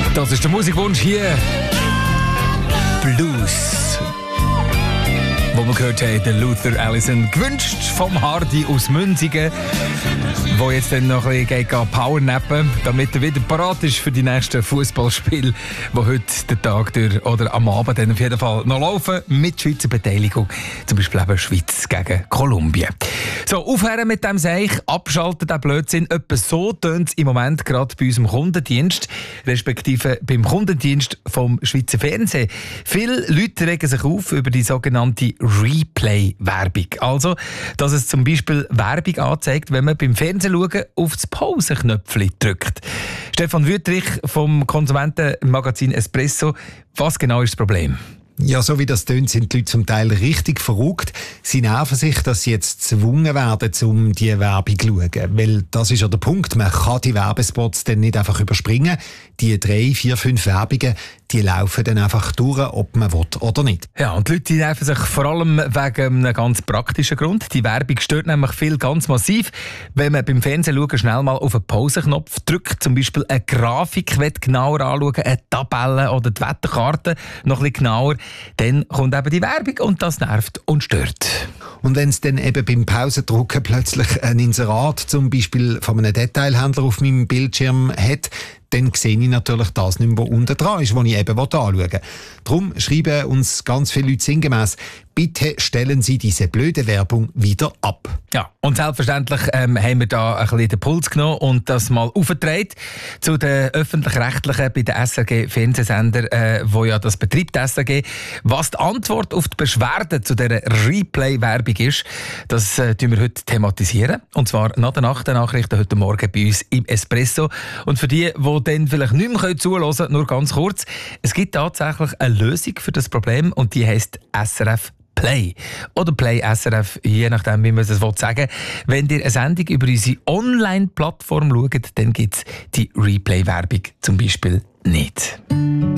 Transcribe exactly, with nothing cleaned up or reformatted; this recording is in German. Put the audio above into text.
Das ist der Musikwunsch hier. Blues. Wo wir gehört haben, der Luther Allison, gewünscht vom Hardy aus Münzigen, wo jetzt dann noch ein bisschen powernappen, damit er wieder parat ist für die nächsten Fußballspiele, die heute den Tag durch oder am Abend dann auf jeden Fall noch laufen, mit Schweizer Beteiligung, zum Beispiel eben Schweiz gegen Kolumbien. So, aufhören mit dem Seich, abschalten den Blödsinn. Etwa so tönt es im Moment gerade bei unserem Kundendienst, respektive beim Kundendienst vom Schweizer Fernsehen. Viele Leute regen sich auf über die sogenannte Replay-Werbung. Also, dass es zum Beispiel Werbung anzeigt, wenn man beim Fernsehen schauen auf das Pause-Knöpfchen drückt. Stefan Wüttrich vom Konsumentenmagazin Espresso. Was genau ist das Problem? Ja, so wie das tönt, sind die Leute zum Teil richtig verrückt. Sie nerven sich, dass sie jetzt gezwungen werden, um diese Werbung zu schauen. Weil das ist ja der Punkt, man kann die Werbespots dann nicht einfach überspringen. Die drei, vier, fünf Werbungen, die laufen dann einfach durch, ob man will oder nicht. Ja, und die Leute die nerven sich vor allem wegen einem ganz praktischen Grund. Die Werbung stört nämlich viel ganz massiv. Wenn man beim Fernsehen schauen, schnell mal auf den Pausenknopf drückt, zum Beispiel eine Grafik genauer anschauen, eine Tabelle oder die Wetterkarte noch ein bisschen genauer, dann kommt eben die Werbung und das nervt und stört. Und wenn es dann eben beim Pausendrucken plötzlich ein Inserat zum Beispiel von einem Detailhändler auf meinem Bildschirm hat, dann sehe ich natürlich das nicht mehr, was unten dran ist, was ich eben anschauen will. Darum schreiben uns ganz viele Leute sinngemäss: bitte stellen Sie diese blöde Werbung wieder ab. Ja, und selbstverständlich ähm, haben wir da ein bisschen den Puls genommen und das mal aufgetragen zu den Öffentlich-Rechtlichen bei den S R G-Fernsehsendern, äh, wo ja das betreibt, S R G. Was die Antwort auf die Beschwerde zu dieser Replay-Werbung ist, das äh, tun wir heute thematisieren. Und zwar nach den Nachrichten heute Morgen bei uns im Espresso. Und für die, die dann vielleicht nicht mehr zuhören können, nur ganz kurz: Es gibt tatsächlich eine Lösung für das Problem und die heisst S R F Play. Oder Play S R F, je nachdem, wie man es sagen will. Wenn ihr eine Sendung über unsere Online-Plattform schaut, dann gibt es die Replay-Werbung zum Beispiel nicht.